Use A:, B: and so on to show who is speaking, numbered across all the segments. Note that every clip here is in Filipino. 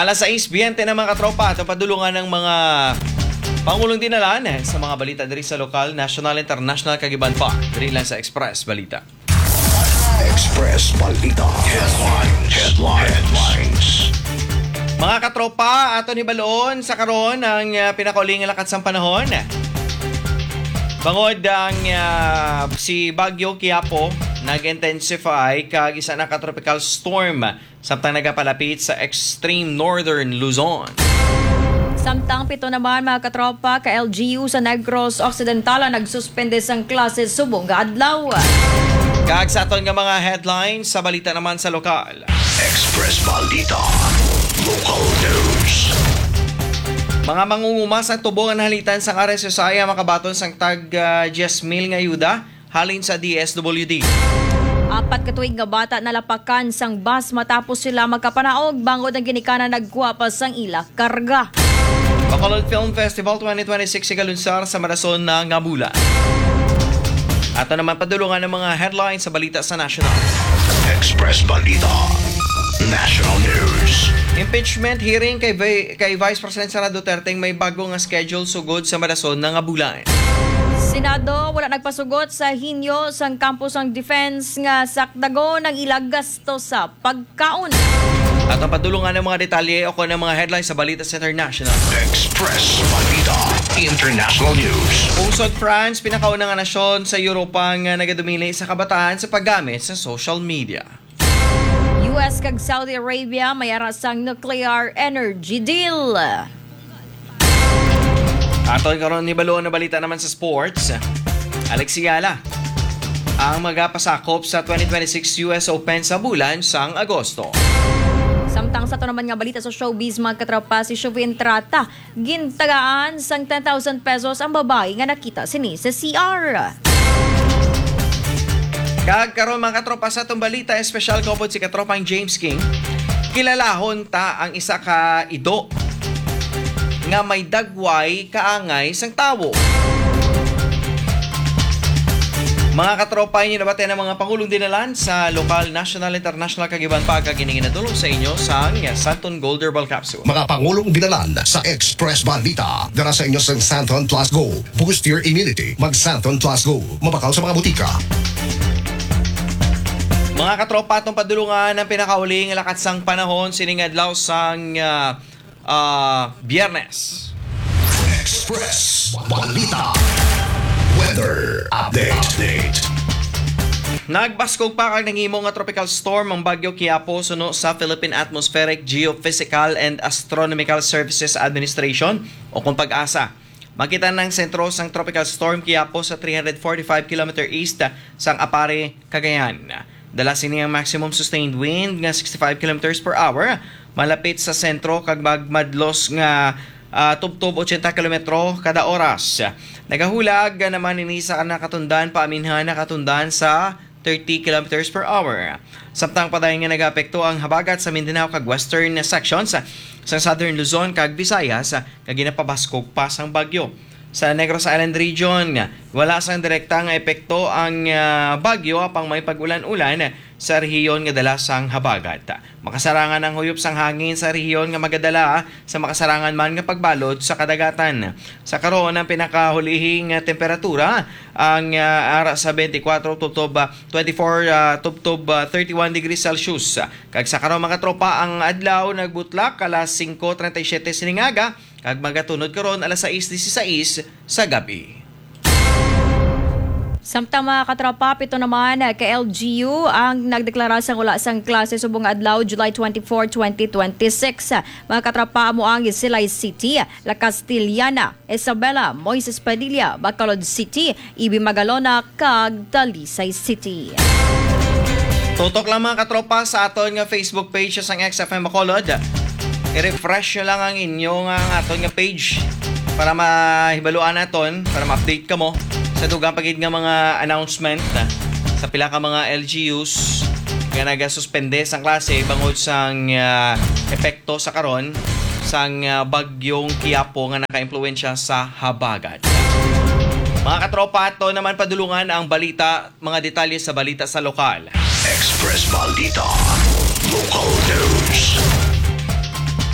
A: Alas 6:20 na mga katropa, ito padulungan ng mga Pangulong dinalaan sa mga balita diri sa lokal, national, international kagiban pa. Diri lang sa Express Balita.
B: Express Balita. Headlines.
A: Mga katropa, ato ni Baloon sa karon ang pinakauling lakat sang panahon. Bangod ang si Bagyo Quiapo nag-intensify kag isa na ka-tropical storm samtang nagapalapit sa extreme northern Luzon.
C: Samtang pito naman mga katropa ka LGU sa Negros Occidental nagsuspende sang klase subong nga adlaw.
A: Kag sa aton nga mga headlines sa balita naman sa lokal.
B: Express Balita. Local news.
A: Mga mangunguma sa tubong ang halitan sa RSSI makabaton sang tag 10,000 nga ayuda halin sa DSWD.
C: 4 katuig nga bata nalapakan sang bus matapos sila magkapanaog bangod ang ginikanan nagkuha pa sang ila karga.
A: Bacolod Film Festival 2026 igalunsar sa Marason na Ngabula. Ato naman padulungan ng mga headlines sa balita sa national.
B: Express Balita. National News.
A: Impeachment hearing kay Vice President Sara Duterte may bago nga schedule sugod sa Marason na Ngabulan.
C: Senado wala nagpasugot sa hinyo sang campus ng defense nga sakdago ng ilang gasto sa pagkaon.
A: At ang padulungan ng mga detalye o ng mga headlines sa balita sa international.
B: Express Balita. International News.
A: Pusod France, pinakaunang nasyon sa Europa nga nagadumili sa kabataan sa paggamit sa social media.
C: US kag Saudi Arabia may arasang nuclear energy deal.
A: Aton karon ni Baloon na balita naman sa sports. Alexiala ang magapasakop sa 2026 US Open sa bulan sang Agosto.
C: Samtang sa ito naman nga balita sa showbiz mga katropa si Shovin Trata, gintagaan sang 10,000 pesos ang babae nga nakita sini sa CR.
A: Kag karon mga katropa sa itong balita, espesyal kopod si katropang James King. Kilalahon ta ang isa ka ido nga may dagway kaangay sang tawo. Mga katropa, inyo nabate ng mga Pangulong dinalan sa lokal, national, international kagiban pa kaginingin na tulong sa inyo sa Santon Gold Herbal Capsule.
B: Mga Pangulong dinalan sa Express Balita. Dara sa inyo sa Santon Plus Go. Boost your immunity. Mag Santon Plus Go. Mabakaw sa mga butika.
A: Mga katropa, itong padulungan ng pinakauling lakat sang panahon siningadlaw sang Biyernes.
B: Express Balita. Weather update.
A: Nagbaskog pa kang nangimo nga tropical storm ang Bagyo Quiapo suno sa Philippine Atmospheric, Geophysical and Astronomical Services Administration o kung PAGASA. Makita ng sentro sang tropical storm Quiapo sa 345 km east sang Apare, Cagayan. Dala sini ang maximum sustained wind nga 65 km per hour malapit sa sentro kag magmadlos nga tubtob 80 km kada oras. Nagahulag naman ini sa nakatundan paaminhan nakatundan sa 30 km per hour. Samtang padayon nga nagapekto ang habagat sa Mindanao kag western sections sa southern Luzon kag Visayas kag ginapabaskog pa sang bagyo. Sa Negros Island region, wala sang direkta nga epekto ang bagyo apang may pag-ulan-ulan sa rehiyon nga dala sang habagat. Makasarangan ang huyop sang hangin sa rehiyon nga magadala sa makasarangan man nga pagbalod sa kadagatan. Sa karon ang pinakahulihing temperatura ang ara sa 24 tubtob 24 tubtob 31 degrees Celsius. Kag sa karon mga tropa ang adlaw nagbutlak alas 5:37 siningaga kag magatunod karon alas 6:16 sa gabi.
C: Samtang mga katropa, pito naman ka LGU ang nagdeklara sang wala sang klase subong adlaw July 24, 2026. Mga katropa mo ang Silay City, La Castillana, Isabela, Moises Padilla, Bacolod City, Ibi Magalona, kag Talisay City.
A: Tutok lang mga katropa sa aton nga Facebook page sang XFM Bacolod. I-refresh nyo lang ang inyong aton nga page para mahibaluan naton, para ma-update ka mo sa dugang pagid nga mga announcement sa pila ka mga LGUs nga nagasuspende sang klase bangod sang epekto sa karon sang bagyong Quiapo nga naka-impluwensya sa habagat. Mga katropa, ito naman padulungan ang balita, mga detalye sa balita sa lokal.
B: Express Balita. Local news.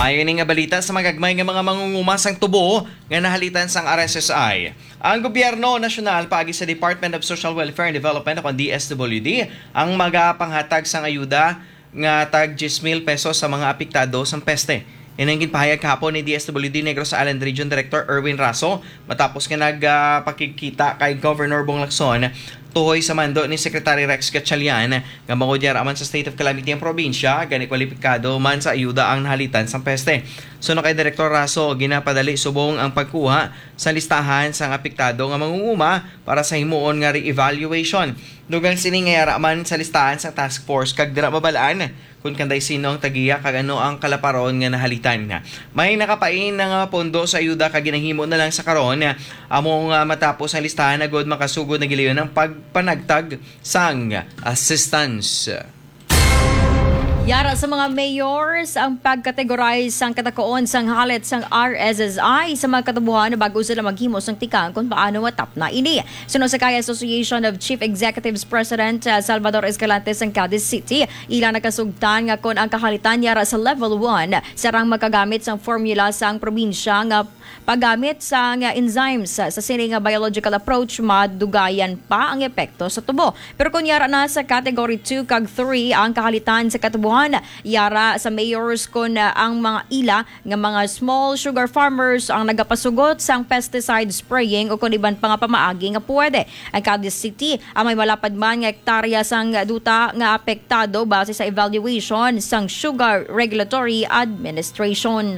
A: Mayo ni nga balita sa magagmay nga mga mangungumasang tubo nga nahalitan sang RSSI. Ang gobyerno nasyonal paagi sa Department of Social Welfare and Development o DSWD ang magapanghatag sang ayuda nga tag 10,000 pesos sa mga apektado sang peste. Inangin pahayag kahapon ni DSWD Negros Island Region Director Erwin Raso matapos nga nagpakikita kay Governor Bong Lacson tuhoy sa mando ni Secretary Rex Gatchalian nga mangudyar aman sa state of calamity ang probinsya gani kwalipikado man sa ayuda ang nahalitan sa peste. Suno kay Director Raso, ginapadali subong ang pagkuha sa listahan sa apektado nga mangunguma para sa himuon nga re-evaluation. Dugang sini nga man sa listahan sa task force kag dira mabalaan kung kanday sino ang tagiya kag ano ang kalaparon nga nahalitan na. May nakapain nga pondo sa ayuda kag ginahimo na lang sa karon among matapos ang listahan na god makasugod na giliyon ng pagpanagtag sang assistance.
C: Yara sa mga mayors ang pagkategorize sang katakoon sang halit sang RSSI sa mga katubuhan na bago sila maghimo sang tikang kung paano matap na ini. Suno sa Kaya Association of Chief Executives President Salvador Escalante sang Cadiz City, ilang nakasugtan nga kon ang kahalitan yara sa level 1 sarang makagamit sang formula sang probinsya nga paggamit sang enzymes sa sining biological approach madugayan pa ang epekto sa tubo. Pero kung yara na sa category 2 kag 3 ang kahalitan sa katubuhan, yara sa mayors kon ang mga ila nga mga small sugar farmers ang nagapasugot sang pesticide spraying o kung iban pa nga pamaagi nga pwede. Ang Cadiz City ang may malapad man nga hektarya sang duta nga apektado base sa evaluation sang Sugar Regulatory Administration.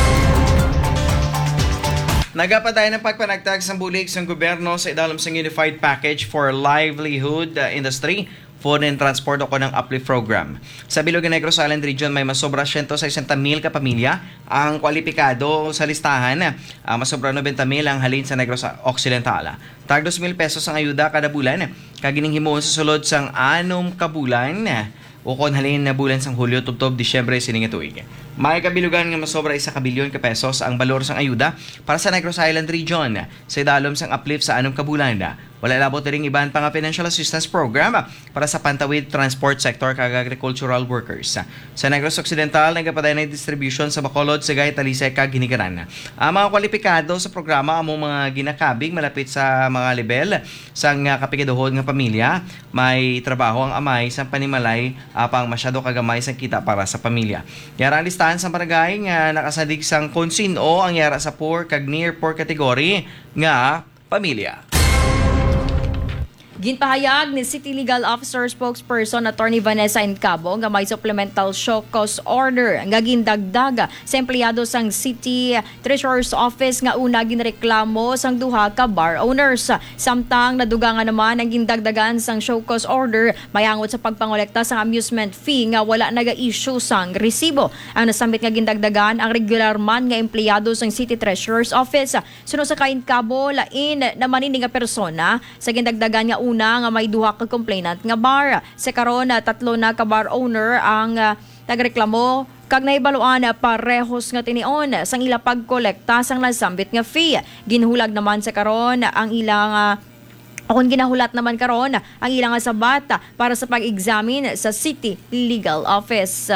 A: Nagapaday ng pagpanagtag sa bulig sa gobyerno sa idalom sa Unified Package for Livelihood Industry, Food and Transport o ng UPLIFT program. Sa Bilog Negros Island Region may masobra 160,000 kapamilya ang kwalipikado sa listahan. Masobra 90,000 ang halin sa Negros Occidental. Tag 2,000 pesos ang ayuda kada bulan. Kagining himuon sa sulod sang 6 kabulan o kon halin na bulan sang Hulyo tubtob Disyembre sining tuig. May kabilugan nga masobra 1 kabilyon ka pesos ang balor sang ayuda para sa Negros Island Region sa idalom sang uplift sa 6 kabulan. Wala labot ring iban pa nga financial assistance program para sa pantawid transport sector kag agricultural workers. Sa Negros Occidental nagapaday na distribution sa Bacolod, Sagay, Talisay kag Ginikaran. Ang mga kwalipikado sa programa among mga ginakabig malapit sa mga level sang kapikaduhon nga pamilya, may trabaho ang amay sa panimalay apang masyado kagamay sang kita para sa pamilya. Yara ang listahan sa barangay nga nakasadig sang konsino ang yara sa poor kag near poor category nga pamilya.
C: Ginpahayag ni City Legal Officer Spokesperson Attorney Vanessa Incabo nga may supplemental show cause order nga gindagdag sa empleyado sang City Treasurer's Office nga una ginreklamo sang duha ka bar owners. Samtang naduga nga naman ang gindagdagan sang show cause order mayangot sa pagpangolekta sang amusement fee nga wala naga-issue sang resibo. Ang nasambit nga gindagdagan ang regular man nga empleyado sang City Treasurer's Office. Suno sa Incabo lain naman ini nga persona sa gindagdagan nga una nga may duha ka complainant nga bar. Sa karon 3 na ka bar owner ang nagreklamo kag naibaluan parehos nga tinion sang ila pagkolekta sang nasambit nga fee. Ginhulag naman sa karon ang ilang akong ginahulat naman karon ang ilang sabat para sa pag-examine sa City Legal Office.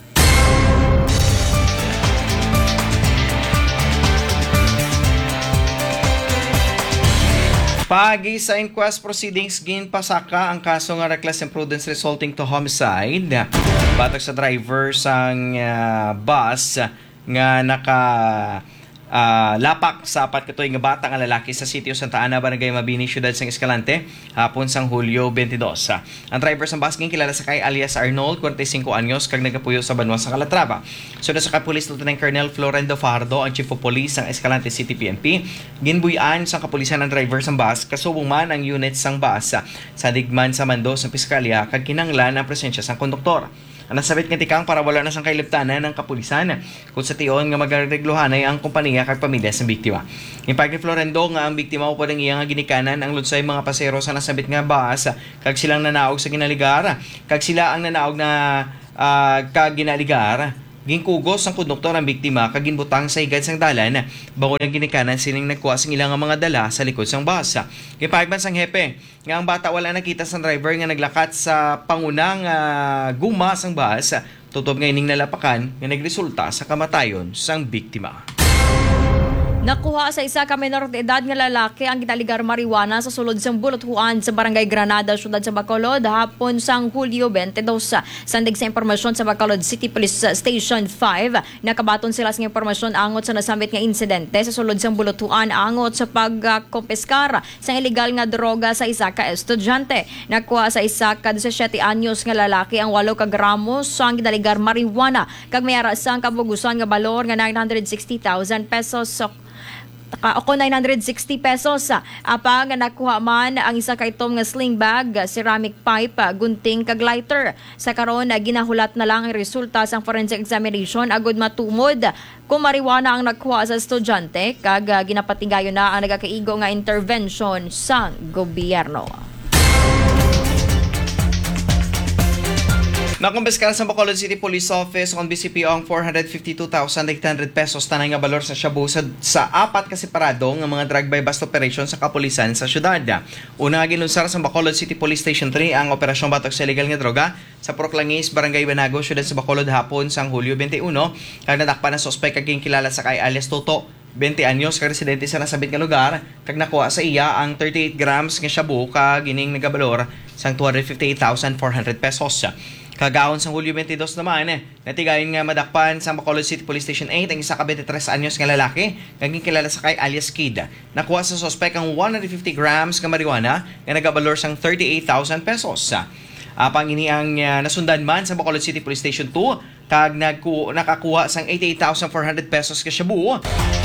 A: Pagi sa inquest proceedings, ginpasaka ang kaso nga reckless imprudence resulting to homicide. Batok sa driver sang bus nga lapak sa apat katoy nga bata nga lalaki sa sitio Santa Ana, Barangay Mabini, Syudad sang Escalante, hapon sang Hulyo 22. Ang driver sang bus kilala sa kay alias Arnold, 45 anyos, kag nagapuyo sa Banwa sa Calatrava. Sunod sa Police Lieutenant Colonel Florendo Fardo, ang Chief of Police sang Escalante City PNP, ginbuyan sang kapulisan ng driver sang bus, kasubong man ang unit sang bus sa digman sa mando sa piskalya kag kinanglan ang presensya sang konduktor. Ang nasabit nga tikang para wala na sang kailiptanan ng kapulisan kung sa tion nga magaregluhanay ang kompanya kag pamilya sa biktima. Impag ni Florendo nga ang biktima o pwedeng iya nga ginikanan ang lunsay mga pasero sa nasabit nga bus kag silang nanaog sa ginaligar kag sila ang nanaog na kag ginaligar. Ginkugos ang konduktor ang biktima kag ginbutang sa higad sang dalan bago nang ginikanan sining nagkuha sang ilang mga dala sa likod sang bus. Gipahagman sang hepe nga ang bata wala nakita sang driver nga naglakat sa pangunang guma sang bus tutob nga ining nalapakan nga nagresulta sa kamatayon sang biktima.
C: Nakuha sa isa ka menor de edad nga lalaki ang gitaligar marijuana sa sulod sang buluthuan sa Barangay Granada, syudad sa Bacolod, hapon sang Hulyo 22. Sandig sa impormasyon sa Bacolod City Police Station 5, nakabaton sila sa impormasyon angot sa nasambit nga insidente sa sulod sang buluthuan angot sa pagkompiskar sang illegal nga droga sa isa ka estudyante. Nakuha sa isa ka 17 anyos nga lalaki ang 8 ka gramos sang gitaligar marijuana kag may ara sang kabugusan nga balor nga 960,000 pesos ako 960 pesos. Apang nakuha man ang isa ka itom nga sling bag, ceramic pipe, gunting kag lighter. Sa karon ginahulat na lang ang resulta sang forensic examination agud matumod kung marijuana ang nakuha sa estudyante kag ginapatigayon na ang nagakaigo nga intervention sang gobyerno.
A: Nakumpiskar sa Bacolod City Police Office on BCP ang 452,800 pesos tanay nga balor sa shabu sa apat ka separado nga mga drug by bust operation sa kapulisan sa syudad. Una nga ginunsar sa Bacolod City Police Station 3 ang operasyon batok sa illegal nga droga sa Proklangis, Barangay Banago, syudad sa Bacolod hapon sang Hulyo 21 kag natakpan ang suspek kag kilala sa kay alias Toto. 20 anyos ka residente sa nasabit nga lugar kag nakuha sa iya ang 38 grams nga shabu kag gining nagabalor sang 258,400 pesos. Kagaon sa Hulyo 22 naman, natigayon nga madakpan sa Bacolod City Police Station 8 ang isa ka 23 anyos nga lalaki kag kilala sa kay alias Kid. Nakuha sa suspect ang 150 grams nga marijuana nga nagabalor sang 38,000 pesos. Apang ini ang nasundan man sa Bacolod City Police Station 2 kag nakakuha sang 88,400 pesos ka shabu.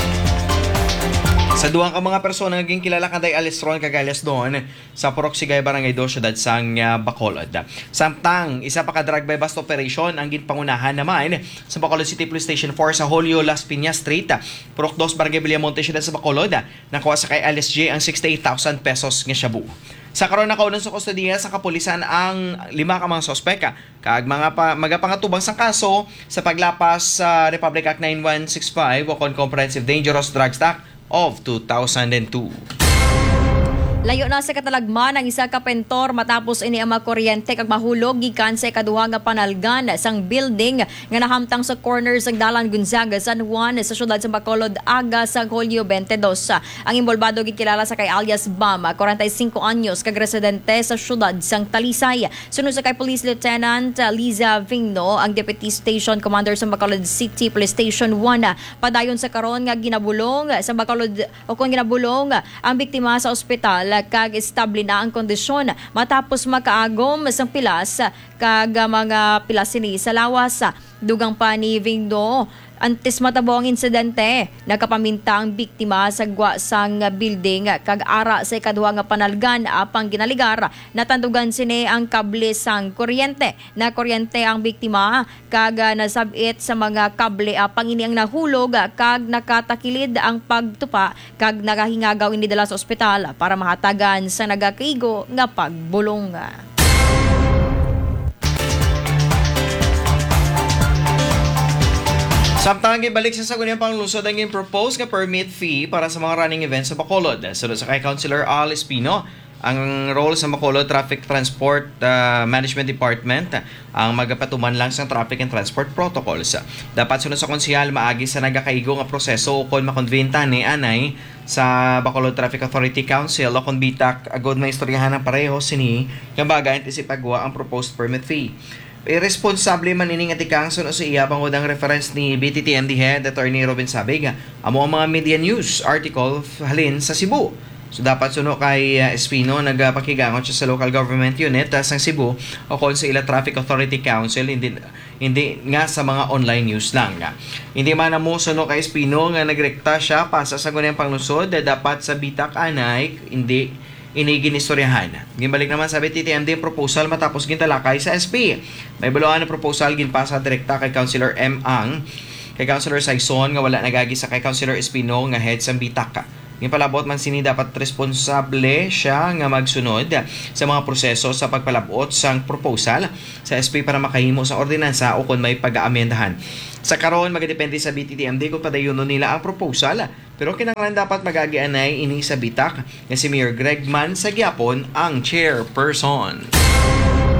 A: Sa duwang ka mga persona naging kilala kanday alias Ron kag alias Don sa Poroksigay Barangay 2 syudad sang Bacolod. Samtang isa pa ka drug by bust operation ang ginpangunahan naman sa Bacolod City Police Station 4 sa Julio Las Piñas Street, Purok 2 Barangay Villamonte syudad sa Bacolod. Nakuha sa kay alias J ang 68,000 pesos nga shabu. Sa karon nakaunon sa kustodiya sa kapulisan ang 5 ka mga sospek kag magapangatubang sang kaso sa paglapas sa Republic Act 9165 o Comprehensive Dangerous Drugs Act of 2002.
C: Layo na sa katalagman ang isa ka pentor matapos ini ang makuryente kag mahulog gikan sa ikaduha nga panalgan sang building nga nahamtang sa corner sang Dalan Gonzaga, San Juan sa syudad sa Bacolod aga sa Hulyo 22. Ang involbado gikilala sa kay alias Bam, 45 anyos kag residente sa syudad sang Talisay. Sunod sa kay Police Lieutenant Liza Vigno, ang Deputy Station Commander sa Bacolod City Police Station 1. Padayon sa karon nga ginabulong sa Bacolod o kung ginabulong ang biktima sa ospital kag estable na ang kondisyon matapos makaagom sang pilas kag mga pilas sini sa lawas. Dugang pa ni Vigno, antes matabo ang insidente, nakapaminta ang biktima sa gwa sang building kag ara sa ikaduha nga panalgan apang ginaligar natandugan sini ang kable sang kuryente. Na kuryente ang biktima kag nasabit sa mga kable apang ini ang nahulog kag nakatakilid ang pagtupa kag nakahingagaw ini dala sa ospital para mahatagan sa nagakaigo nga pagbulong.
A: Samtang gibalik sa sagunyang panglusod ang propose nga permit fee para sa mga running events sa Bacolod. Sunod sa kay Councilor Al Espino, ang role sa Bacolod Traffic Transport Management Department ang magapatuman lang sa traffic and transport protocols. Dapat sunod sa konsehal maagi sa nagakaigo nga proseso kung makonvinta ni anay sa Bacolod Traffic Authority Council o kung bitak agod na istoryahan ng pareho sini nga bagay antisipagwa ang proposed permit fee. Irresponsable man ining atikang sunod sa iya bangod ang reference ni BTTMD Head Attorney Robin Sabig amo ang mga media news article halin sa Cebu. So dapat suno kay Espino nagpakigangon siya sa local government unit sang Cebu o kon sa ila Traffic Authority Council hindi nga sa mga online news lang. Hindi man mo suno kay Espino nga nagrekta siya pasa sa gunang panglusod dapat sa bitak anay hindi iniginistoryahan. Gimbalik naman sa BTTMD proposal matapos gintalakay sa SP. May baluan na proposal ginpasa direkta kay Councilor M. Ang, kay Councilor Saison nga wala nagagi sa kay Councilor Espino nga head sa Bitaka. Gipalabot man sini dapat responsable siya nga magsunod sa mga proseso sa pagpalabot sang proposal sa SP para makahimo sa ordinansa o kung may pag-aamendahan. Sa karon magadepende sa BTTMD kung padayon nila ang proposal, pero kinahanglan dapat magagianay ini sa bitak nga si Mayor Greg Man sa gyapon ang chairperson.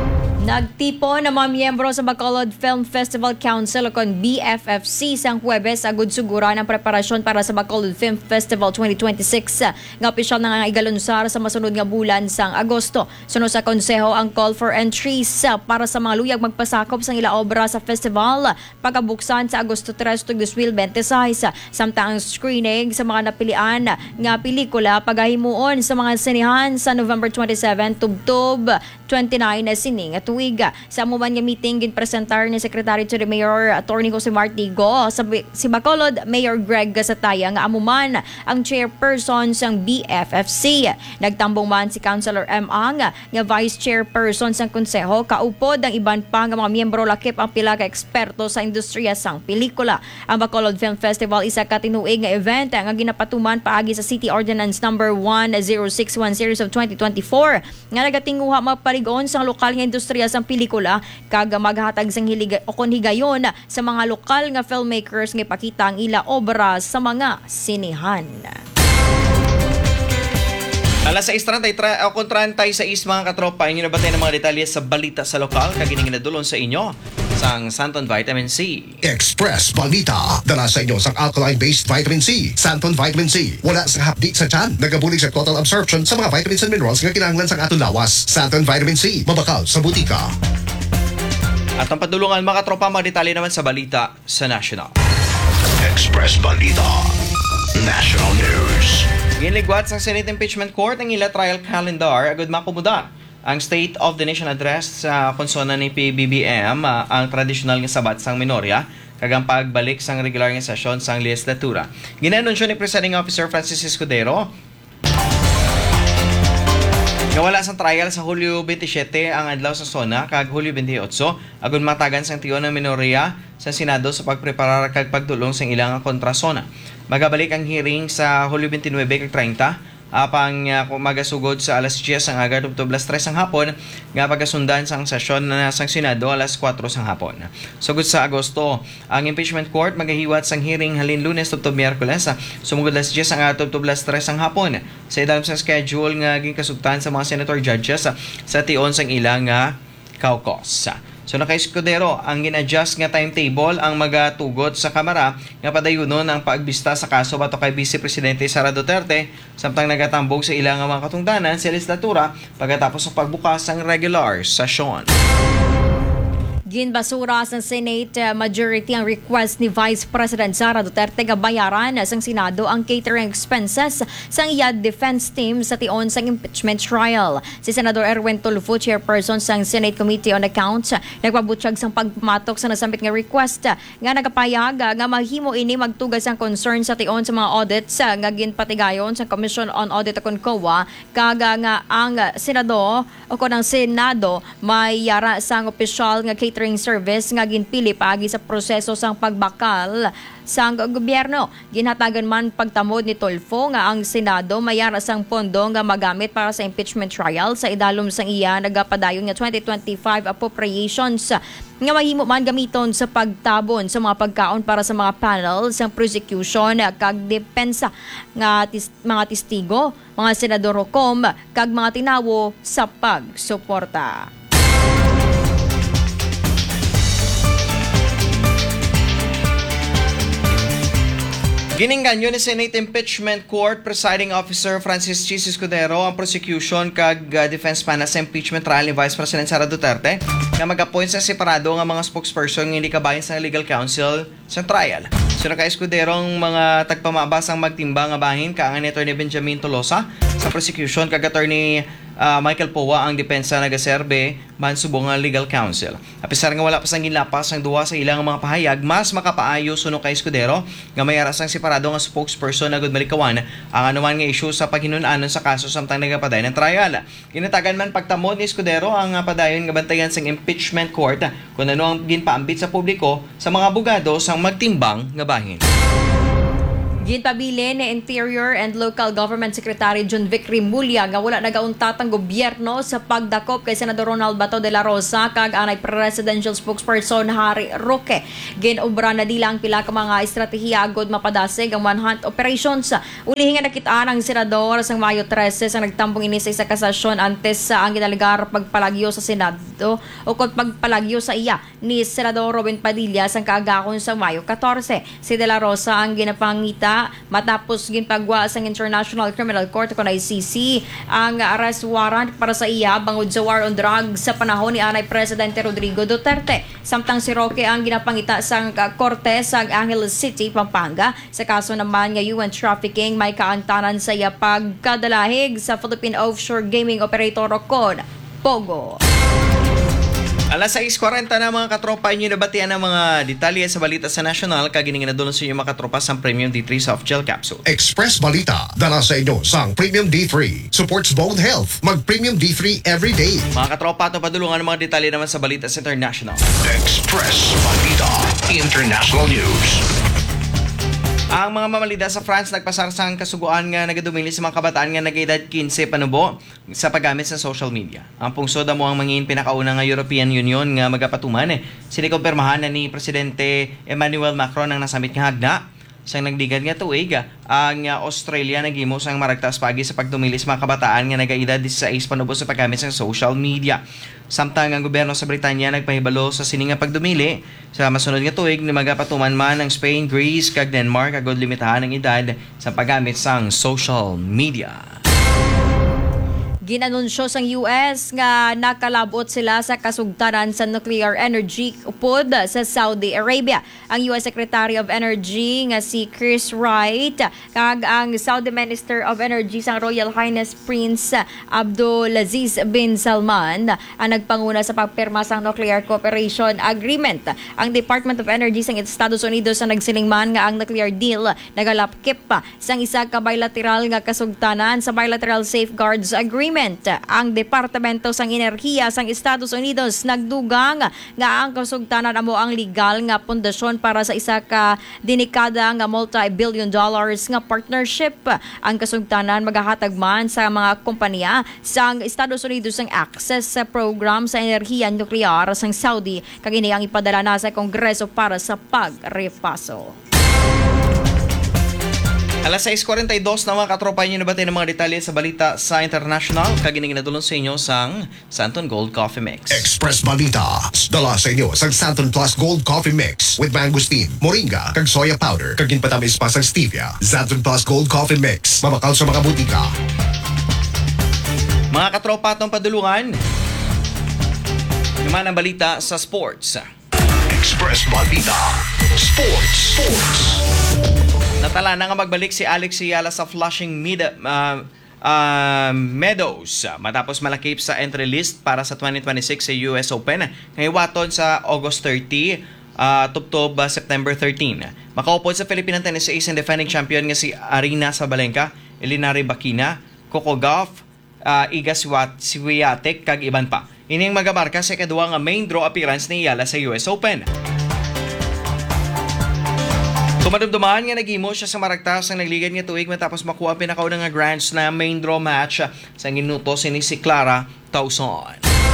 C: Nagtipo ng mga miyembro sa Bacolod Film Festival Council o kon BFFC sang Huwebes agud sugura ng preparasyon para sa Bacolod Film Festival 2026 nga opisyal na nga igalunsar sa masunod nga bulan sang Agosto. Sunod sa konseho ang call for entries para sa mga luyag magpasakop sang ila obra sa festival pagkabuksan sa Agosto 3 ug 2026 samtang ang screening sa mga napilian nga pelikula pagahimuon sa mga sinihan sa November 27 tubtob 29 na sining at tuig. Sa amuman nga meeting ginpresentar ni Secretary to the Mayor Attorney Jose Martigo si Bacolod Mayor Greg Gasataya nga amuman ang chairperson sang BFFC. Nagtambong man si Councilor M. Ang nga vice chairperson sang konseho kaupod ang iban pa nga mga miyembro lakip ang pila ka eksperto sa industriya sang pelikula. Ang Bacolod Film Festival isa ka tinuig nga event nga ginapatuman paagi sa City Ordinance number 10610 of 2024 nga nagatinguha magpaligon sa lokal nga industriya sang pelikula kag maghatag sang hilig o kon higayon sa mga lokal nga filmmakers nga ipakita ang ila obra sa mga sinihan.
A: Alas 6:33 o 36 mga katropa, inyo nabatay ng mga detalye sa balita sa lokal kag ginadulon sa inyo sang Santon Vitamin C.
B: Express Balita. Dala sa inyo sang alkaline-based vitamin C. Santon Vitamin C. Wala sa hapdi sa tiyan. Nagabulig sa total absorption sa mga vitamins and minerals nga kinahanglan sa atong lawas. Santon Vitamin C. Mabakal sa butika.
A: At ang padulungan mga katropa, mga detalye naman sa balita sa National.
B: Express Balita. National News.
A: Ginligwat sa Senate Impeachment Court ang ila trial calendar agad makumuda. Ang State of the Nation Address sa konsona ni PBBM ang tradisyonal nga sabat sang minorya kag ang pagbalik sang regular nga sesyon sang legislatura. Ginanunsyo ni Presiding Officer Francis Escudero nga wala sang trial sa Hulyo 27 ang adlaw sa SONA kag Hulyo 28 agud matagan sang tiyon ng minorya sa Senado sa pagpreparar kag pagdulong sang ilang kontra SONA. Magabalik ang hearing sa Hulyo 29 kag 30 apang magasugod sa alas 10 ang agad ug alas 3 ang hapon nga pagasundan sang sesyon na sang Senado alas 4 sang hapon. Sugod sa Agosto, ang impeachment court magahiwat sang hearing halin Lunes ug Miyerkules sumugod alas 10 ang agad ug alas 3 ang hapon. Sa idalam sa schedule nga ginkasugtan sa mga senator judges sa tion sang ilang caucus. So naka-Escudero, ang gin-adjust nga timetable ang magatugot sa Kamara nga padayunon ang paagbista sa kaso bato kay Vice Presidente Sara Duterte samtang nagatambog sa ilang mga katungdanan sa legislatura pagkatapos ng pagbukas ng regular session.
C: Ginbasura sa Senate majority ang request ni Vice President Sara Duterte nga bayaran sang Senado ang catering expenses sang iya defense team sa tion sang impeachment trial. Si Senador Erwin Tulfo, chairperson sang Senate Committee on Accounts, nagpabutyag sang pagmatok sa nasambit nga request nga nagapayag nga mahimo ini magtugas ang concern sa tion sa mga audits nga ginpatigayon sa Commission on Audit o COA kag nga ang Senado o kon ang Senado may yara sang opisyal nga catering service nga ginpili paagi sa proseso sang pagbakal sang gobyerno. Ginhatagan man pagtamod ni Tulfo nga ang Senado mayara sang pondo nga magamit para sa impeachment trial sa idalom sang iya nagapadayon nga 2025 appropriations nga mahimo man gamiton sa pagtabon sa mga pagkaon para sa mga panel sang prosecution kag depensa nga mga testigo, mga senador hukom kag mga tinawo sa pagsuporta.
A: Giningganyo ni Senate Impeachment Court Presiding Officer Francis Chis Escudero ang prosecution kag defense panel sa impeachment trial ni Vice President Sara Duterte nga mag-appoint sa separado nga mga spokesperson nga hindi kabahin sa legal counsel sa trial. So naka-Escudero ang mga tagpamabas ang magtimba nga bahin kaangan ni Attorney Benjamin Tolosa sa prosecution kag Attorney Michael Powa ang depensa nagaserbe man subong nga legal counsel. Apisar nga wala pa sang ginlapas ang duwa sa ilang mga pahayag, mas makapaayo suno kay Escudero nga may aras ang separado nga spokesperson agud malikawan ang anuman nga issue sa paghinunanon sa kaso samtang nagapaday ng trial. Kinatagan man pagtamod ni Escudero ang padayon nga bantayan sang impeachment court kung ano ang ginpaambit sa publiko sa mga abogado sang magtimbang nga bahin.
C: Ginpabili ni Interior and Local Government Secretary John Vic Rimulya nga wala nagauntat ang gobyerno sa pagdakop kay Senador Ronald Bato de la Rosa kag anay presidential spokesperson Harry Roque. Ginobra na dila ang pila ka mga estratehiya agod mapadasig ang manhunt operations. Ulihin nga nakitaan ang senador sa Mayo 13 sa nagtambong ini sa isa kasasyon antes sa ang ginaligar pagpalagyo sa Senado o kung pagpalagyo sa iya ni Senador Robin Padilla sa kaagakon sa Mayo 14. Si de la Rosa ang ginapangita matapos ginpagwa sa International Criminal Court o ICC ang arrest warrant para sa iya bangod sa war on drugs sa panahon ni anay Presidente Rodrigo Duterte. Samtang si Roque ang ginapangita sa korte sa Angeles City, Pampanga sa kaso naman nga human trafficking may kaantanan sa iya pagkadalahig sa Philippine Offshore Gaming Operator o CON, Pogo.
A: Alas 6:40 na mga katropa, inyo nabatian ang mga detalye sa balita sa National. Kagining na doon sa inyo mga katropa sa Premium D3 Soft Gel Capsule.
B: Express Balita, dala sa inyo sang Premium D3. Supports bone health. Mag Premium D3 every day.
A: Mga katropa, ito padulungan ng mga detalye naman sa balita sa International.
B: Express Balita, International News.
A: Ang mga mamalida sa France nagpasarsang kasuguan nga nagadumili sa mga kabataan nga nag-edad 15 panubo sa paggamit sa social media. Ang pungsod mo ang mangin pinakauna nga European Union nga magapatuman sinikumpirmahan na ni Presidente Emmanuel Macron ang nasamit nga hagda. Sang nagdigad nga tuig, ang Australia naghimo sang maragtas pagi sa pagdumili sa mga kabataan nga nag-edad 16 panubo sa paggamit sa social media. Samtang ang gobyerno sa Britanya nagpahibalo sa sining nga pagdumili sa masunod nga tuig ni magapatuman man ang Spain, Greece kag Denmark agod limitahan ang edad sa paggamit sang social media.
C: Ginanunsyo sang US nga nakalabot sila sa kasugtanan sa nuclear energy upod sa Saudi Arabia. Ang US Secretary of Energy nga si Chris Wright kag ang Saudi Minister of Energy sang Royal Highness Prince Abdulaziz bin Salman ang nagpanguna sa pagpirma sang Nuclear Cooperation Agreement. Ang Department of Energy sang Estados Unidos ang nagsilingman nga ang nuclear deal nagalapkip pa sang isa ka bilateral nga kasugtanan sa Bilateral Safeguards Agreement. Ang Departamento sang Enerhiya sang Estados Unidos nagdugang nga ang kasugtanan amo ang legal nga pundasyon para sa isa ka denikada nga multi-billion dollars nga partnership. Ang kasugtanan magahatag man sa mga kompanya sang Estados Unidos ang access sa program sa enerhiya nuklear sang Saudi kag ini ang ipadala na sa Kongreso para sa pagrepaso.
A: Alas 6:42 na mga katropa, inyo nabati ng mga detalye sa balita sa International. Kagining nadulong sa inyo sang Santon Gold Coffee Mix.
B: Express Balita, dala sa inyo sang Santon Plus Gold Coffee Mix with mangosteen, moringa, kag soya powder, kag ginpatamis pa sang stevia. Santon Plus Gold Coffee Mix, mabakal sa mga butika.
A: Mga katropa, itong padulungan naman ang balita sa sports.
B: Express Balita, Sports.
A: Natala na nga magbalik si Alex Ayala sa Flushing Meadows matapos malakip sa entry list para sa 2026 sa US Open ngayon sa August 30 tubtob September 13. Makaupod sa Philippine Tennis Ace and defending champion nga si Arina Sabalenka, Elinari Bakina, Coco Gauff, Iga Swiatek kag iban pa. Ining magamarka sa ikaduwa nga main draw appearance ni Ayala sa US Open. Kumadumduman nga nagimo siya sa maragtas ang nagligad nga tuig matapos makuha ang pinakauna nga Grand Slam main draw match sa ginuto si Clara Tauson.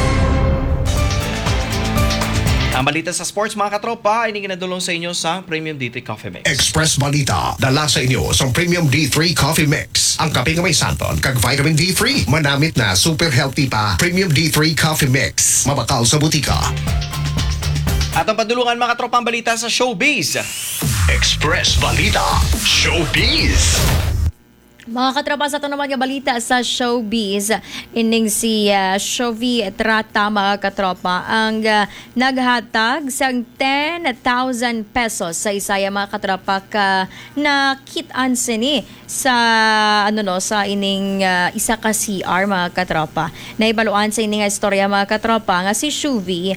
A: Ang balita sa sports mga katropa ay ginadulong sa inyo sa Premium D3 Coffee Mix.
B: Express Balita, dala sa inyo sa Premium D3 Coffee Mix. Ang kape nga may santon kag vitamin D3. Manamit na super healthy pa. Premium D3 Coffee Mix. Mabakal sa butika.
A: At ang padulungan mga katropa ang balita sa Showbiz.
B: Express Balita, Showbiz.
C: Mga katropa, sa ito naman nga balita sa Showbiz, ining si Shovi Trata mga katropa ang naghatag sang 10,000 pesos sa isaya mga katropa ka nakitaan sini sa sa ining isa ka CR mga katropa. Naibaluan sa ining istorya mga katropa nga si Shovi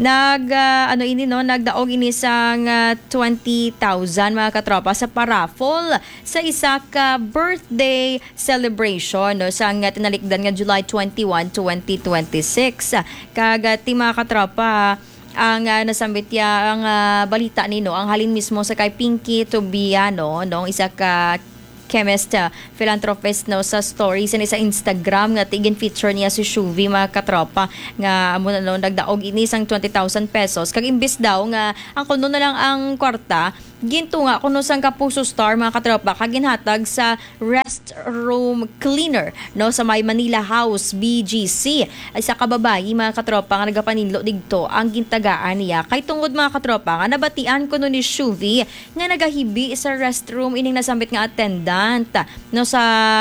C: nagdaog ini sang 20,000 mga katropa sa paraffle sa isa ka birthday celebration sang tinalikdan nga July 21, 2026. Kag ti mga katropa ang nasambit ya ang balita nino ang halin mismo sa kay Pinky Tobiano no isa ka chemist, philanthropist no sa stories ni sa Instagram nga tigin feature niya si Shuvi mga katropa nga amo no nagdaog ini sang 20,000 pesos kag imbis daw nga ang kuno na lang ang kwarta ginto nga kuno sang Kapuso Star mga katropa kag ginhatag sa restroom cleaner no sa may Manila House BGC ay sa kababayi mga katropa nga nagapaninlo digto ang gintagaan niya kay tungod mga katropa nga nabatian kuno ni Shuvi nga nagahibi sa restroom ining nasambit nga attendant no sa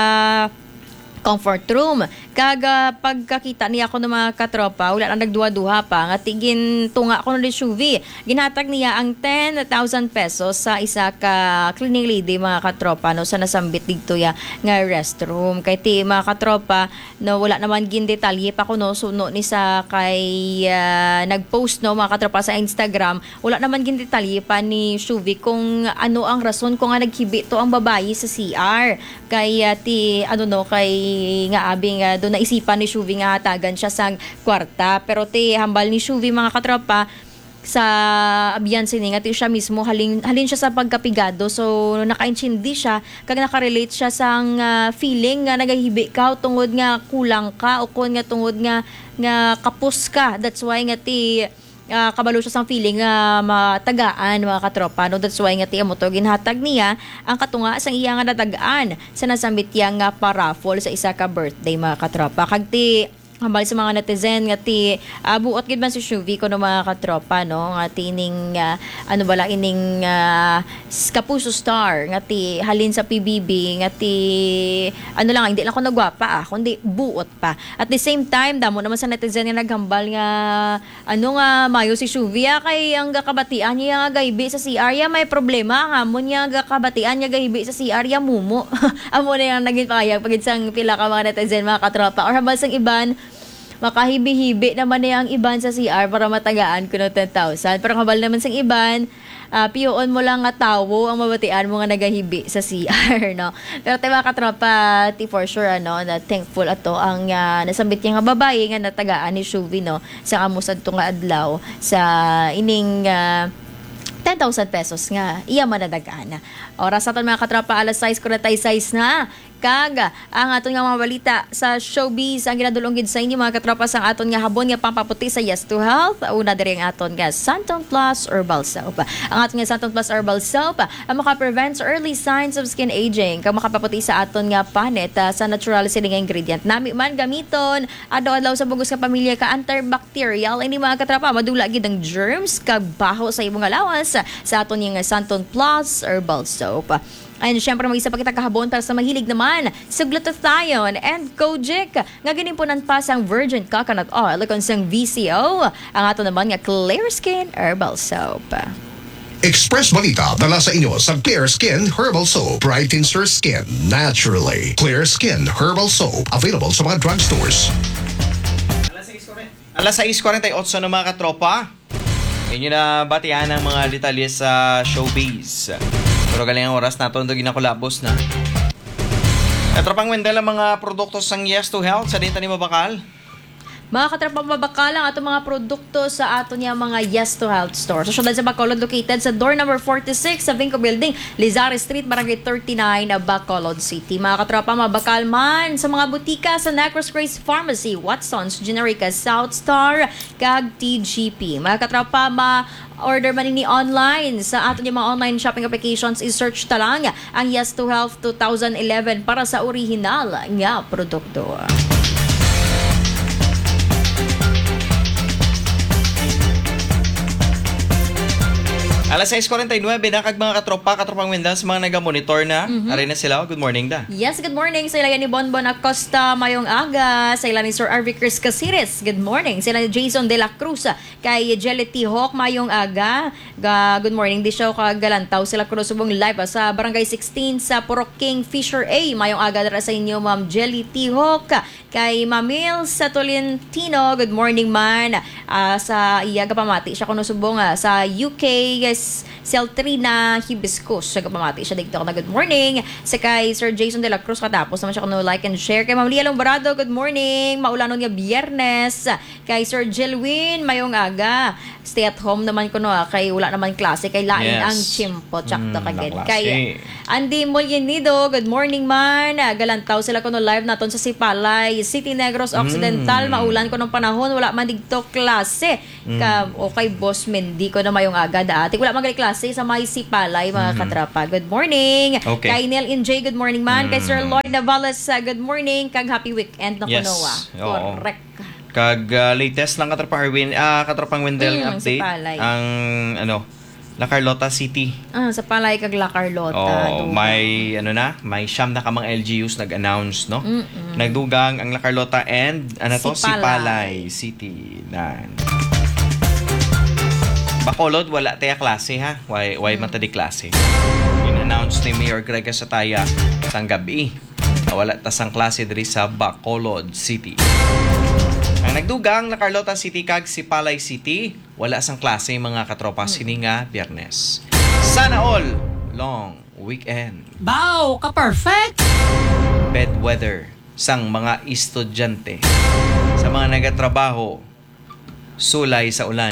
C: comfort room. Kaga pagkakita niya ako ng mga katropa, wala na nagduha-duha pa, nga tigin tunga ko ni Shuvi. Ginhatag niya ang 10,000 pesos sa isa ka cleaning lady mga katropa no sa nasambit dito ya nga restroom. Kay ti mga katropa no wala naman gin detalye pa kuno suno ni sa kay nagpost no mga katropa sa Instagram. Wala naman gin detalye pa ni Shuvi kung ano ang rason kung nga naghibi to ang babayi sa CR. Kay ti ano no kay nga abing doon naisipan ni Shuvi nga hatagan siya sang kwarta pero ti hambal ni Shuvi mga katropa sa abyan sini nga ti siya mismo halin siya sa pagkapigado so nakaintindi siya kag nakarelate siya sang feeling nga nagahibi ka tungod nga kulang ka o kon nga tungod nga kapos ka that's why nga ti kabalo siya sang feeling matagaan mga katropa no that's why nga ti amo to ginhatag niya ang katunga sang iya nga natagaan sa nasambit yang paraffol sa isa ka birthday mga katropa kag ti hambal sa mga netizen nga ti buot gid man si Shuvi kuno mga katropa no nga ti ining ano bala ining Kapuso Star nga ti halin sa PBB nga ti ano lang hindi lang ko nagwapa kundi buot pa at the same time damo naman sa netizen nga naghambal nga ano nga mayo si Shuvi kay ang gakabatian niya nga gaybi sa CR ya may problema hamon niya gakabatian niya gaybi sa CR ya mumo amo na yung naging payag pagid sang pila ka mga netizen mga katropa or hambal sang iban makahibi-hibi naman niya ang iban sa CR para matagaan ko ng 10,000. Pero kabal naman sa iban, piyoon mo lang nga tawo ang mabatian mo nga nagahibi sa CR, no? Pero tayo mga katropa, for sure, ano, na thankful ato ang nasambit niya nga babae nga natagaan ni Shuvi, no? Sa kamusad to nga adlaw sa ining 10,000 pesos nga iya manadagaan na. Oras aton mga katropa alas 6:46 na. Kaga ang aton nga mga balita sa showbiz ang ginadulong gid sa inyo mga katropa sa aton nga habon nga pampaputi sa Yes to Health. Una diri ang aton nga Santon Plus Herbal Soap. Ang aton nga Santon Plus Herbal Soap ang maka-prevent early signs of skin aging kag makapaputi sa aton nga panit sa natural sila nga ingredient. Nami man gamiton adlaw-adlaw sa bugos ka pamilya ka antibacterial ini mga katropa madula gid ang germs kag baho sa imong lawas sa aton nga Santon Plus Herbal Soap. And syempre mag-isa pa kita kahabon para sa mahilig naman sa glutathione and kojic nga ginimpunan pa sang virgin coconut oil kung sang VCO ang ato naman nga Clear Skin Herbal Soap.
B: Express Balita dala sa inyo sa Clear Skin Herbal Soap. Brightens your skin naturally. Clear Skin Herbal Soap. Available sa mga drugstores.
A: Alas 6:48 ng mga katropa. Inyo na batian ang mga detalye sa showbiz. Pero galing ang oras nato ndog ginakulabos na. Katropang Wendell ang mga produkto sang Yes to Health sa dinta ni Mabakal.
C: Mga katrapang mabakal ang atong mga produkto sa ato niya mga Yes to Health store. Sa syudad sa Bacolod located sa door number 46 sa Vinco Building, Lizares Street, Barangay 39, Bacolod City. Mga katrapang mabakal man sa mga butika sa Negros Grace Pharmacy, Watson's, Generica, South Star, kag TGP. Mga katrapa order man ini online sa ato niya mga online shopping applications i-search ta lang ang Yes to Health 2011 para sa original nga produkto.
A: Alas 6:49 na kag mga katropang Wendell sa mga naga-monitor na. Ari na sila. Good morning da.
C: Yes, good morning. Sa ilan ni Bonbon Acosta mayong aga. Sa ilan ni Sir Arvie Chris Casiris. Good morning. Sa ilan ni Jason De La Cruz. Kay Jelly T. Hawk mayong aga. Good morning. Di siya kag Galantaw sila kuno subong live sa Barangay 16 sa Purok King Fisher A. Mayong aga dara sa inyo Ma'am Jelly T. Hawk. Kay Mamil sa Tolentino. Good morning man. Sa iyaga pamati siya kuno subong sa UK Miss Celtrina Hibiscus. Siya pamati siya dito na good morning. Sa kay Sir Jason de la Cruz katapos naman siya kung like and share. Kay Ma'am Lia Lombarado, good morning. Maulanon nga Biyernes. Kay Sir Jelwin, mayong aga. Stay at home naman ko kay wala naman klase. Kay lain
A: Yes.
C: ang chimpo. Tsakto kagad.
A: Naklase.
C: Kay Andy Molyenido, good morning man. Galantaw sila ko live naton sa Sipalay, City Negros Occidental. Maulan ko ng panahon, wala man digto klase. Okay, boss Mendy ko na mayong aga dati. Wala man gali klase sa may Sipalay, mga katrapa. Good morning.
A: Okay.
C: Kay Neil NJ, good morning man. Kay Sir Lloyd Navales, good morning. Kag happy weekend na
A: Yes.
C: kunoa.
A: Oo.
C: Correct.
A: Kag latest lang katrapang Wendell update
C: Sipalay.
A: ang La Carlota City.
C: Sa Palay kag La Carlota.
A: Oh, may may siyam na kamang LGUs nag-announce, no? Nagdugang ang La Carlota and Sipalay City na. Bacolod wala tayo klase ha. Why man tadi klase. In-announce ni Mayor Greg Sataya sang gabi. Wala ta sang klase diri sa Bacolod City. Ang nagdugang na Carlota City kag Sipalay City, wala sang klase mga katropa sini nga Biyernes. Sana all long weekend.
D: Bow, ka-perfect!
A: Bad weather sang mga estudyante. Sa mga nagatrabaho, sulay sa ulan.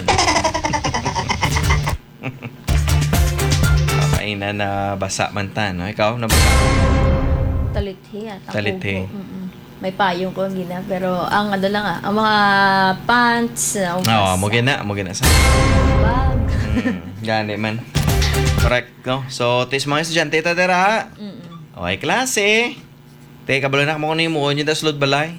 A: Okay na basa man ta, no? Ikaw nabasa?
C: Talithi.
A: Talithi.
C: May payong ko gina, pero ang ang mga pants,
A: Mo gina sa.
C: bag.
A: Gani man. Correct, no? So, tis mga estudyante ta dira. Okay, klase. Te kabalo na mo kuno mo nyo daslod balay.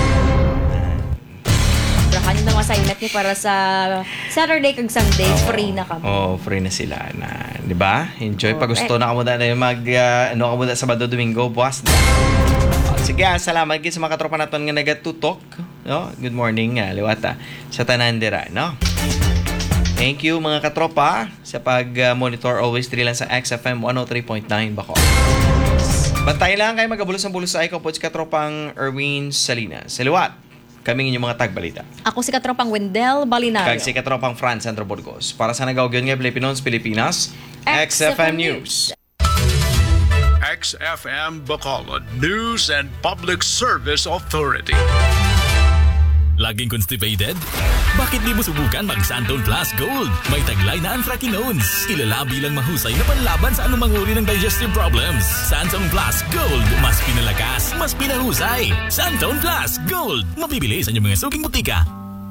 C: Brakan yung mga silent niyo para sa Saturday kag Sunday, free na kami.
A: Oh, free na sila na, 'di ba? Enjoy pag
C: Correct.
A: gusto na kamo na mag kamo na Sabado Domingo, buwas na. Sige, salamat gid sa mga katropa naton nga nagatutok, no? Good morning, liwata sa tanan dira, no? Thank you mga katropa sa pag-monitor always diri lang sa XFM 103.9 Bacolod. Bantay lang kay magabulos ang bulos sa ikaw po si katropang Erwin Salinas. Sa liwat, kaming inyong mga tagbalita.
C: Ako si katropang Wendell Balinario.
A: Kag si katropang Franz Sandro Burgos. Para sa nagawagyon nga Pilipinas, XFM News.
E: XFM Bacolod News and Public Service Authority.
F: Laging constipated? Bakit di mo subukan mag-Santon Plus Gold? May taglay na anthracinones. Kilala bilang mahusay na panlaban sa anumang uri ng digestive problems. Santon Plus Gold. Mas pinalakas, mas pinahusay. Santon Plus Gold. Mabibili sa inyong mga suking butika.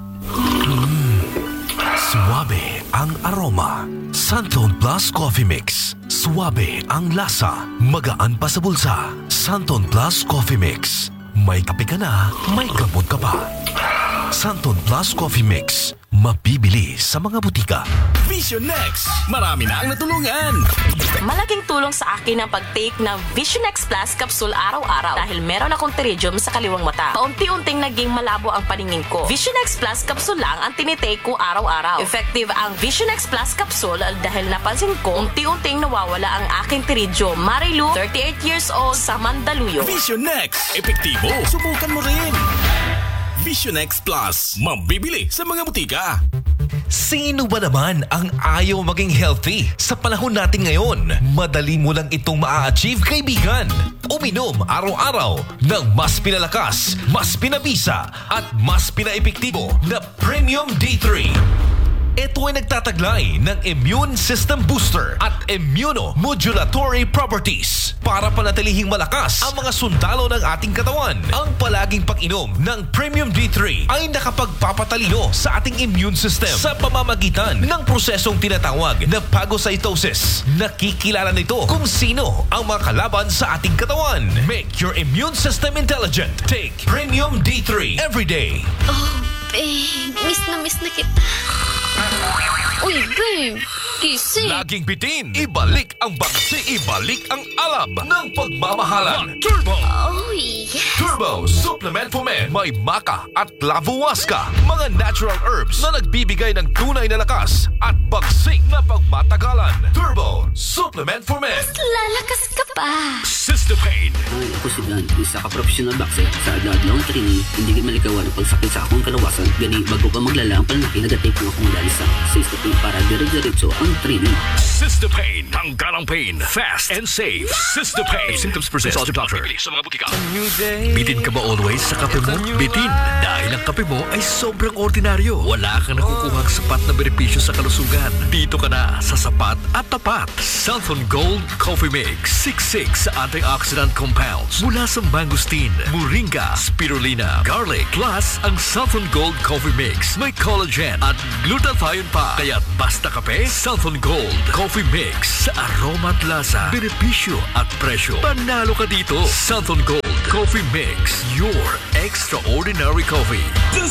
G: Suwabe ang aroma. Santon Plus Coffee Mix. Suwabe ang lasa. Magaan pa sa bulsa. Santon Plus Coffee Mix. May kape ka na, may gamot ka pa. Santon Plus Coffee Mix. Mabibili sa mga butika.
F: Vision Next. Marami na ang natulungan.
H: Malaking tulong sa akin ang pag-take ng Vision X Plus capsule araw-araw dahil meron akong pterygium sa kaliwang mata. Paunti-unting naging malabo ang paningin ko. Vision X Plus capsule lang ang tinitake ko araw-araw. Effective ang Vision X Plus capsule dahil napansin ko unti-unting nawawala ang aking pterygium. Marilu, 38 years old, sa Mandaluyong.
F: Vision Next. Epektibo. Subukan mo rin. Vision X Plus. Mabibili sa mga butika.
G: Sino ba naman ang ayaw maging healthy? Sa panahon natin ngayon, madali mo lang itong maa-achieve, kaibigan. Uminom araw-araw ng mas pinalakas, mas pinabisa, at mas pinaepektibo na Premium D3. Ito ay nagtataglay ng immune system booster at immunomodulatory properties para panatilihing malakas ang mga sundalo ng ating katawan. Ang palaging pag-inom ng Premium D3 ay nakapagpapatalino sa ating immune system sa pamamagitan ng prosesong tinatawag na phagocytosis. Nakikilala nito kung sino ang mga kalaban sa ating katawan. Make your immune system intelligent. Take Premium D3 every day.
I: Miss na kita. Uy, babe. Gising.
G: Laging bitin, ibalik ang bagsi, ibalik ang alab ng pagmamahalan. Turbo!
I: Uy.
G: Turbo Supplement for Men. May maca at lavuasca, mga natural herbs na nagbibigay ng tunay na lakas at bagsik na pagmatagalan. Turbo Supplement for Men.
I: Lalakas ka pa.
G: Cystopain.
J: Ay, ako si Dan, isa ka professional boxer sa adlaw training, hindi ka malikawan ang pagsakit sa akong kalawasan. Gani, bago pa maglala ang panlaki, nagatake ang akong lansa. Cystopain para dire-diretso ang ang training.
E: Cystopain. Tanggal ang pain. Fast and safe. Cystopain. If symptoms persist, consult your doctor. Sa mga butika.
G: Bitin ka ba always sa kape mo? Bitin. Dahil ang kape mo ay sobrang ordinaryo. Wala kang nakukuhang sapat na benepisyo sa kalusugan. Dito ka na sa sapat at tapat. Southern Gold Coffee Mix. 66 antioxidant compounds mula sa mangosteen, moringa, spirulina, garlic. Plus, ang Southern Gold Coffee Mix may collagen at glutathione pa. Kaya basta kape, Southern Gold Coffee Mix. Sa aroma at lasa, benepisyo at presyo. Panalo ka dito. Southern Gold Coffee Mix. Your extraordinary coffee.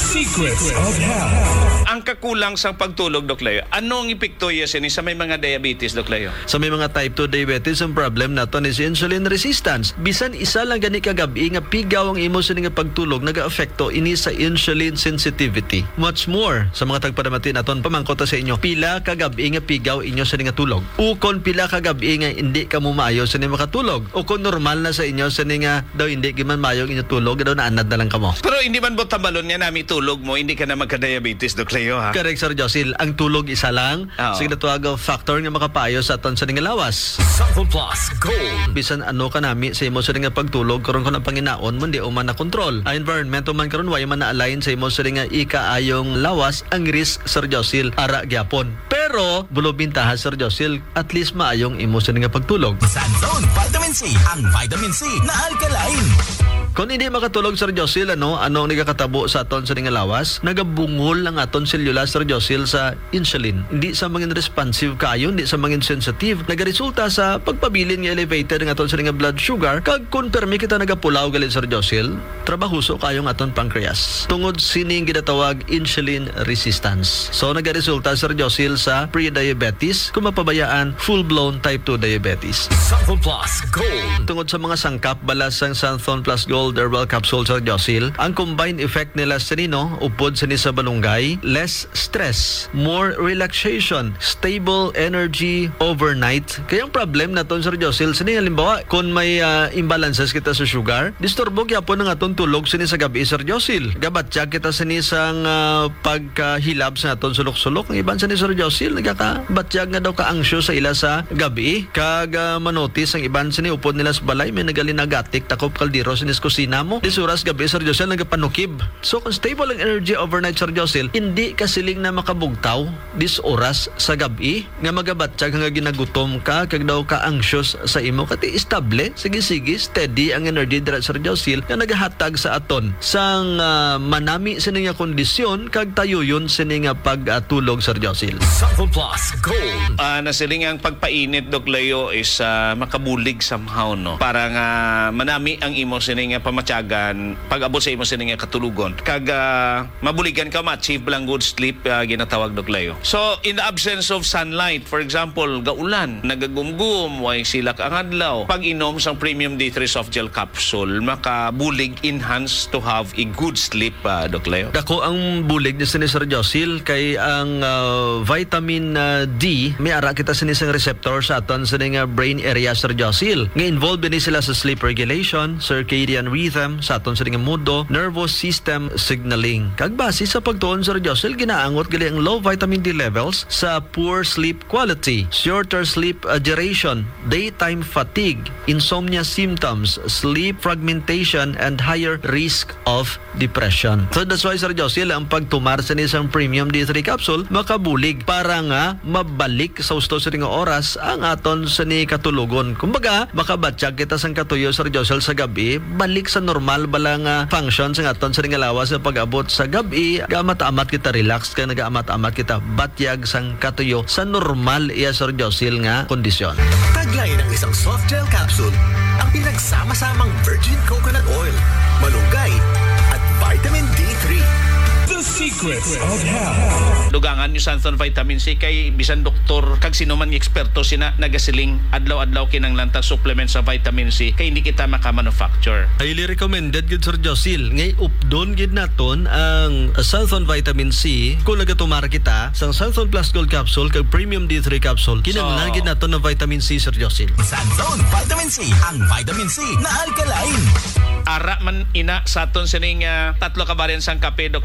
K: Ang kakulang sa pagtulog, Dok Leo, anong epekto yan sa may mga diabetes, Dok Leo?
A: Sa may mga type 2 diabetes, ang problem nato is insulin resistance. Bisan isa lang gani kagabi nga pigaw ang imo sa nga pagtulog, nag-aapekto ini sa insulin sensitivity. Much more sa mga tagpadamati naton pamangkot sa inyo. Pila kagabi nga pigaw inyo sa nga tulog. Ukon pila kagabi nga hindi ka mo maayo sa nga makatulog. Ukon normal na sa inyo sa nga daw hindi giman maayo inyo tulog, daw naanad na lang kamo.
K: Pero hindi man ba tabalon nga nami tulog mo, hindi ka na magka-diabetes, Dok Leo, ha?
A: Correct, Sir Josil. Ang tulog isa lang. Sige na tuwag factor nga makapayo sa aton sa nga lawas.
G: Southern Plus Gold.
A: Bisan ano ka nami sa imo sa nga pagtulog karon ko ng panginaon mo di man na control. Ang environment man karon way man na align sa imo sa nga ikaayong lawas ang risk, Sir Josil, ara gyapon. Pero bulo bintaha, Sir Josil, at least maayong imo sa nga pagtulog.
G: Sanzone Vitamin C. Ang vitamin C na alkaline.
A: Kung hindi makatulog, Sir Josil, ano nagakatabo sa aton sa nga lawas? Nagabungol ang aton selula, Sir Josil, sa insulin. Hindi sa mangin responsive kayo, hindi sa mangin sensitive. Nagaresulta sa pagpabilin nga elevated ng aton sa nga blood sugar. Kag kung permi kita nagapulaw galit, Sir Josil, trabahuso kayong aton pancreas. Tungod sining ginatawag insulin resistance. So nagaresulta, Sir Josil, sa pre-diabetes, kung mapabayaan full-blown type 2 diabetes.
G: Southern Plus Gold.
A: Tungod sa mga sangkap balas sang Santhon Plus Gold Herbal Capsule, Sir Josil, ang combined effect nila sa nino, upod sa ni sa balunggay, less stress, more relaxation, stable energy overnight. Kaya ang problem na ton, Sir Josil, sa ni halimbawa, kung may imbalances kita sa sugar, disturbo gyapon ng aton tulog sa ni sa gabi, Sir Josil. Gabatya kita sa ni sang pagkahilab sa aton sulok-sulok. Ang iban sa ni Sir Josil, nagakabatyag nga daw ka-anxious sa ila sa gabi. Kag manotis ang iban sa ni upod nila sa balay, may nagalinagatik takop kaldero sa ni kusina mo. Disuras gabi, Sir Josil, nagapanukib. So kung stable ang energy overnight, Sir Josil, hindi ka siling na makabugtaw dis oras sa gabi nga magabatsyag nga ginagutom ka kag daw ka anxious sa imo kati estable, sige steady ang energy dira, Sir Josil, nga nagahatag sa aton sang manami sa nga kondisyon kag tayuyon sa nga pagtulog, Sir Josil.
G: Southern Plus Gold.
K: Nasiling ang pagpainit, Dok Leo, is makabulig somehow, no? Para nga manami ang imo sining pamatyagan pag-abot sa imo sining katulugon. Kag mabuligan ka ma-achieve lang good sleep, ginatawag, Dok Leo. So in the absence of sunlight, for example, gaulan, nagagumgum, way silak ang adlaw, pag inom sang Premium D3 soft gel capsule, makabulig enhance to have a good sleep, Dok Leo.
A: Dako ang bulig ni Sir Josil kay ang vitamin D may ara kita sa isang receptor sa aton sa nga brain area, Sir Josil. Nga involved din sila sa sleep regulation, circadian rhythm, sa aton sa nga mood, nervous system signaling. Kag base sa pagtuon, Sir Josil, ginaangot gali ang low vitamin D levels sa poor sleep quality, shorter sleep duration, daytime fatigue, insomnia symptoms, sleep fragmentation, and higher risk of depression. So that's why, Sir Josil, ang pagtumar sa isang Premium D3 capsule makabulig para nga mabalik sa usto sa nga oras ang aton sa ni katulugon. Kumbaga, makabatsyag kita sang katuyo, Sir Josil, sa gabi, balik sa normal balang function sa aton sa nga lawas sa pag-abot sa gabi, gamat-amat kita relax, kaya nag-amat-amat kita batyag sang katuyo sa normal iya, Sir Josil, nga kondisyon.
G: Taglay ng isang soft gel capsule ang pinagsama-samang virgin coconut oil, malunggay at vitamin D3.
E: The secrets of health.
K: Dugangan yung Santhon Vitamin C kay bisan doktor kag sino man eksperto sina nagasiling adlaw-adlaw kinanglan ta supplement sa vitamin C kay hindi kita maka-manufacture.
A: Highly recommended gid, Sir Josil. Ngay updon gid naton ang Santhon Vitamin C kung nagatumara kita sang Santhon Plus Gold Capsule kag Premium D3 Capsule. Kinanglan gid naton ng vitamin C, Sir Josil.
G: Sanzone Vitamin C, ang vitamin C na alkaline.
K: Ara man ina sa aton sining tatlo ka variant sang kape, Dok Leo.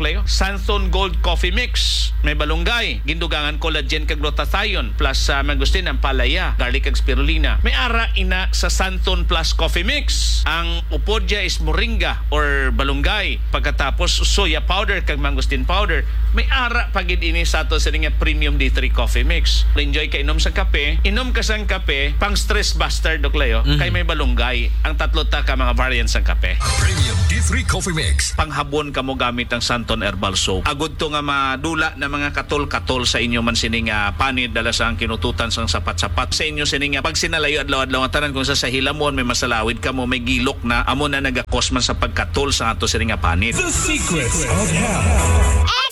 K: Santon Gold Coffee Mix. May balunggay, gindugangan collagen kag glutathione plus mangustin ang palaya, garlic kag spirulina. May ara ina sa Santon Plus Coffee Mix. Ang upod dia is moringa or balunggay. Pagkatapos soya powder kag mangustin powder. May ara pagid ini sa ato sa nga premium D3 Coffee Mix. Enjoy ka inom sa kape. Inom ka sang kape pang stress buster doklayo. Kay may balunggay. Ang tatlo ta ka mga variants ng kape.
E: Premium D3 Coffee Mix.
K: Panghabon ka mo gamit ang Santon Herbal Soap. Agud to nga madula na mga katol-katol sa inyo man sining panid dala sa ang kinututan sang sapat-sapat sa inyo sining pag sinalayo adlaw-adlaw ang tanan kung sa hilamon may masalawid ka mo may gilok na amo na nagakos man sa pagkatol sa ato sining panid.
E: The secrets of health.